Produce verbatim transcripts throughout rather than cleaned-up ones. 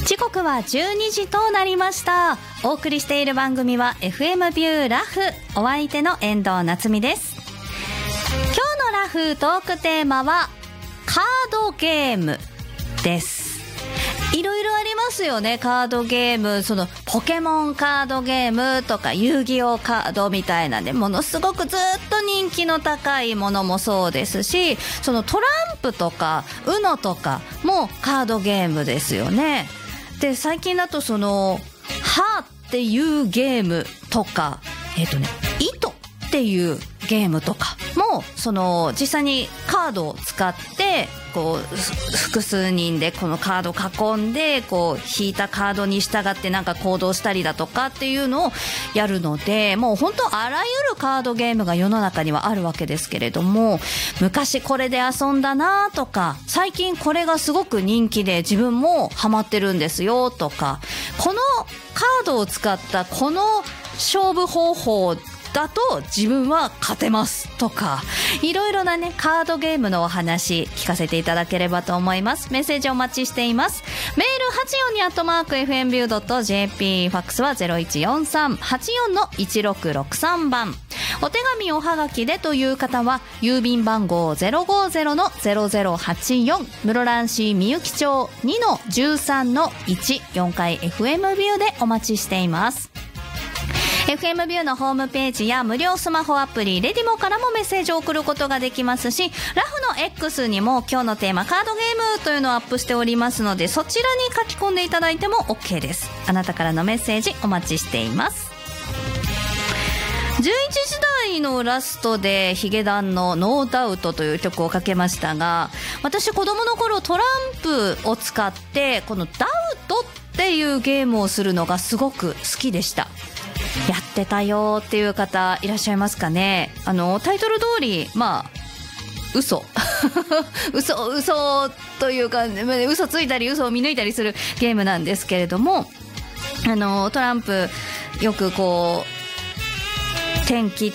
時刻はじゅうにじとなりました。お送りしている番組は エフエム ビューラフ、お相手の遠藤夏美です。今日のラフトークテーマはカードゲームです。いろいろありますよね。カードゲーム、そのポケモンカードゲームとか遊戯王カードみたいなね、ものすごくずっと人気の高いものもそうですし、そのトランプとかウノとかもカードゲームですよね。で、最近だとそのハーっていうゲームとか、えっとね糸っていうゲームとかも、その実際にカードを使ってこう複数人でこのカードを囲んで、こう引いたカードに従ってなんか行動したりだとかっていうのをやるので、もう本当あらゆるカードゲームが世の中にはあるわけですけれども、昔これで遊んだなとか、最近これがすごく人気で自分もハマってるんですよとか、このカードを使ったこの勝負方法だと自分は勝てますとか、いろいろなねカードゲームのお話聞かせていただければと思います。メッセージお待ちしています。メールはちよんにアットマークエフエムビュードットジェーピー、ファックスは ゼロいちよんさん はちよん いちろくろくさん 番。お手紙おはがきでという方は郵便番号 ゼロごゼロのゼロゼロはちよん、室蘭市みゆき町 にのじゅうさんのいち、よんかい エフエム ビューでお待ちしています。エフエム ビューのホームページや無料スマホアプリレディモからもメッセージを送ることができますし、ラフの X にも今日のテーマカードゲームというのをアップしておりますので、そちらに書き込んでいただいても OK です。あなたからのメッセージお待ちしています。じゅういちじだいのラストでヒゲダンのノーダウトという曲をかけましたが、私子供の頃トランプを使ってこのダウトっていうゲームをするのがすごく好きでした。やってたよっていう方いらっしゃいますかね。あのタイトル通り、まあ嘘嘘嘘というか、嘘ついたり嘘を見抜いたりするゲームなんですけれども、あのトランプよくこう点切って、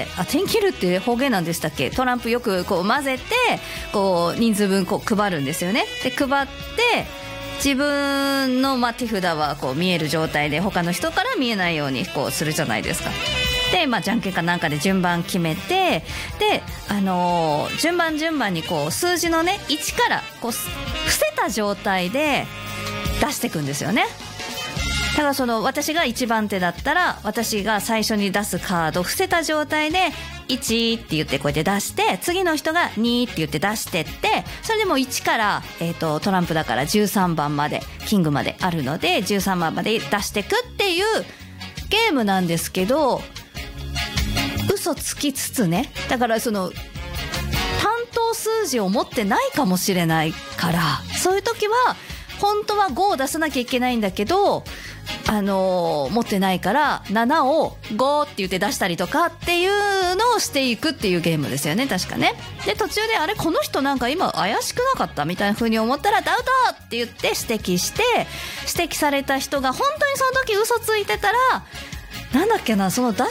あ、点切るって方言なんでしたっけ。トランプよくこう混ぜてこう人数分こう配るんですよね。で配って自分の、まあ、手札はこう見える状態で他の人から見えないようにこうするじゃないですか。で、まあ、じゃんけんかなんかで順番決めて、で、あのー、順番順番にこう数字のねいちからこう伏せた状態で出していくんですよね。だからその私がいちばん手だったら、私が最初に出すカード伏せた状態でいちって言ってこうやって出して、次の人がにって言って出してって、それでもいちから、えーと、トランプだからじゅうさんばんまでキングまであるのでじゅうさんばんまで出していくっていうゲームなんですけど、嘘つきつつね、だからその担当数字を持ってないかもしれないから、そういう時は本当はごを出さなきゃいけないんだけど、あのー、持ってないからななをごって言って出したりとかっていうのをしていくっていうゲームですよね、確かね。で、途中であれこの人なんか今怪しくなかったみたいな風に思ったらダウトって言って指摘して、指摘された人が本当にその時嘘ついてたら、なんだっけな、その出